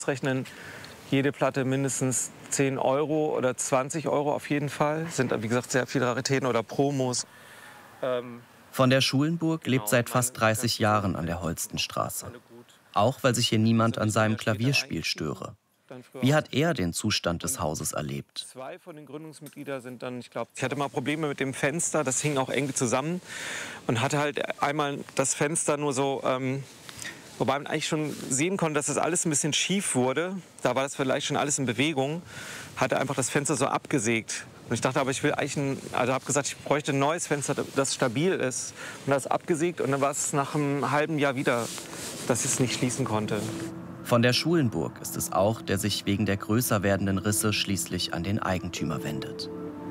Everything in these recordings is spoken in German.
Rechnen jede Platte mindestens 10 Euro oder 20 Euro auf jeden Fall. Sind, wie gesagt, sehr viele Raritäten oder Promos. Von der Schulenburg lebt seit fast 30 Jahren an der Holstenstraße. Auch weil sich hier niemand an seinem Klavierspiel störe. Wie hat er den Zustand des Hauses erlebt? 2 von den Gründungsmitgliedern sind dann, ich hatte mal Probleme mit dem Fenster, das hing auch eng zusammen. Und hatte halt einmal das Fenster nur so, wobei man eigentlich schon sehen konnte, dass das alles ein bisschen schief wurde. Da war das vielleicht schon alles in Bewegung. Hatte einfach das Fenster so abgesägt. Und ich dachte, aber ich will eigentlich habe gesagt, ich bräuchte ein neues Fenster, das stabil ist. Und das abgesägt und dann war es nach einem halben Jahr wieder, dass ich es nicht schließen konnte. Von der Schulenburg ist es auch, der sich wegen der größer werdenden Risse schließlich an den Eigentümer wendet.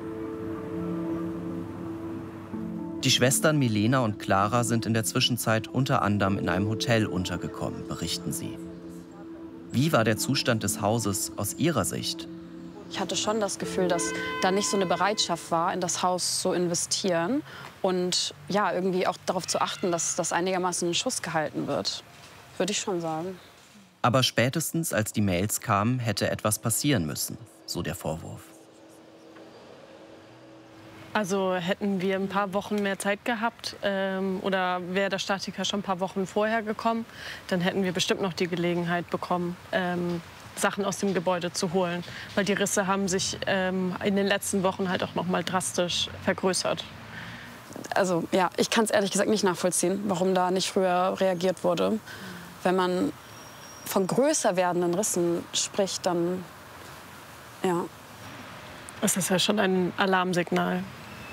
Die Schwestern Milena und Clara sind in der Zwischenzeit unter anderem in einem Hotel untergekommen, berichten sie. Wie war der Zustand des Hauses aus ihrer Sicht? Ich hatte schon das Gefühl, dass da nicht so eine Bereitschaft war, in das Haus zu investieren und ja, irgendwie auch darauf zu achten, dass das einigermaßen in Schuss gehalten wird, würde ich schon sagen. Aber spätestens als die Mails kamen, hätte etwas passieren müssen, so der Vorwurf. Also hätten wir ein paar Wochen mehr Zeit gehabt oder wäre der Statiker schon ein paar Wochen vorher gekommen, dann hätten wir bestimmt noch die Gelegenheit bekommen, Sachen aus dem Gebäude zu holen. Weil die Risse haben sich in den letzten Wochen halt auch noch mal drastisch vergrößert. Also ja, ich kann es ehrlich gesagt nicht nachvollziehen, warum da nicht früher reagiert wurde. Wenn man von größer werdenden Rissen spricht, dann ja. Das ist ja schon ein Alarmsignal.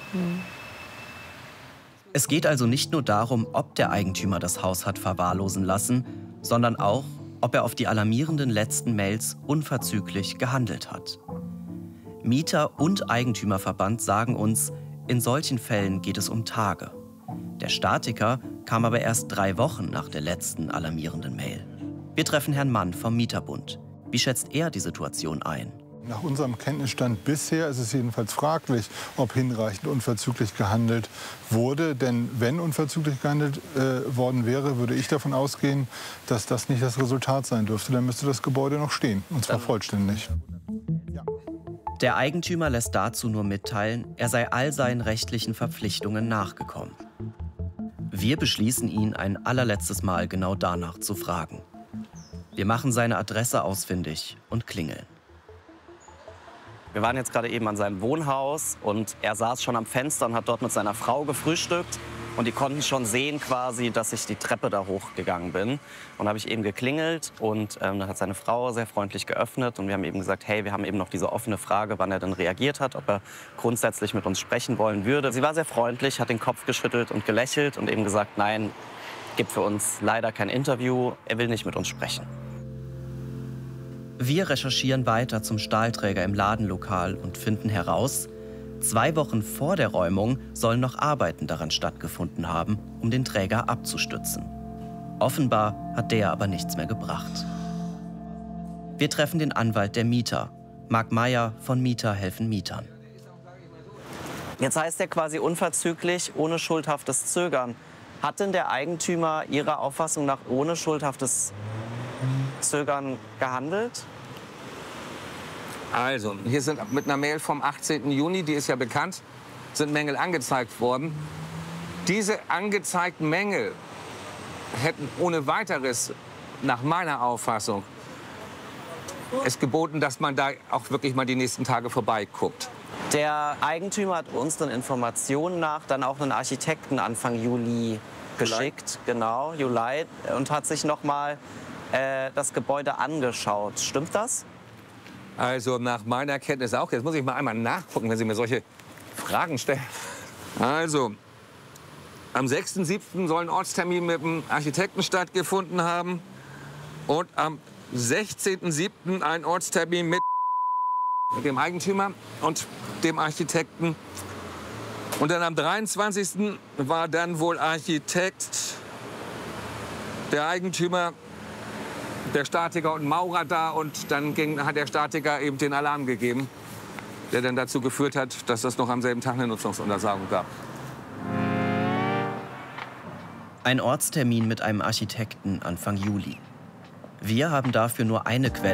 Es geht also nicht nur darum, ob der Eigentümer das Haus hat verwahrlosen lassen, sondern auch, ob er auf die alarmierenden letzten Mails unverzüglich gehandelt hat. Mieter- und Eigentümerverband sagen uns, in solchen Fällen geht es um Tage. Der Statiker kam aber erst 3 Wochen nach der letzten alarmierenden Mail. Wir treffen Herrn Mann vom Mieterbund. Wie schätzt er die Situation ein? Nach unserem Kenntnisstand bisher ist es jedenfalls fraglich, ob hinreichend unverzüglich gehandelt wurde. Denn wenn unverzüglich gehandelt worden wäre, würde ich davon ausgehen, dass das nicht das Resultat sein dürfte. Dann müsste das Gebäude noch stehen, und zwar vollständig. Der Eigentümer lässt dazu nur mitteilen, er sei all seinen rechtlichen Verpflichtungen nachgekommen. Wir beschließen ihn, ein allerletztes Mal genau danach zu fragen. Wir machen seine Adresse ausfindig und klingeln. Wir waren jetzt gerade eben an seinem Wohnhaus und er saß schon am Fenster und hat dort mit seiner Frau gefrühstückt. Und die konnten schon sehen quasi, dass ich die Treppe da hochgegangen bin. Und da habe ich eben geklingelt und dann hat seine Frau sehr freundlich geöffnet. Und wir haben eben gesagt, hey, wir haben eben noch diese offene Frage, wann er denn reagiert hat, ob er grundsätzlich mit uns sprechen wollen würde. Sie war sehr freundlich, hat den Kopf geschüttelt und gelächelt und eben gesagt, nein, gibt für uns leider kein Interview, er will nicht mit uns sprechen. Wir recherchieren weiter zum Stahlträger im Ladenlokal und finden heraus, 2 Wochen vor der Räumung sollen noch Arbeiten daran stattgefunden haben, um den Träger abzustützen. Offenbar hat der aber nichts mehr gebracht. Wir treffen den Anwalt der Mieter, Marc Meyer von Mieter helfen Mietern. Jetzt heißt er quasi unverzüglich, ohne schuldhaftes Zögern. Hat denn der Eigentümer Ihrer Auffassung nach ohne schuldhaftes Zögern gehandelt? Also, hier sind mit einer Mail vom 18. Juni, die ist ja bekannt, sind Mängel angezeigt worden. Diese angezeigten Mängel hätten ohne weiteres, nach meiner Auffassung, es geboten, dass man da auch wirklich mal die nächsten Tage vorbeiguckt. Der Eigentümer hat uns den Informationen nach dann auch einen Architekten Anfang Juli geschickt, genau, Juli, und hat sich noch mal das Gebäude angeschaut. Stimmt das? Also nach meiner Kenntnis auch. Jetzt muss ich mal einmal nachgucken, wenn Sie mir solche Fragen stellen. Also, am 6.7. soll ein Ortstermin mit dem Architekten stattgefunden haben. Und am 16.7. ein Ortstermin mit dem Eigentümer und dem Architekten. Und dann am 23. war dann wohl Architekt, der Eigentümer, der Statiker und Maurer da. Und dann hat der Statiker eben den Alarm gegeben, der dann dazu geführt hat, dass es noch am selben Tag eine Nutzungsuntersagung gab. Ein Ortstermin mit einem Architekten Anfang Juli. Wir haben dafür nur eine Quelle.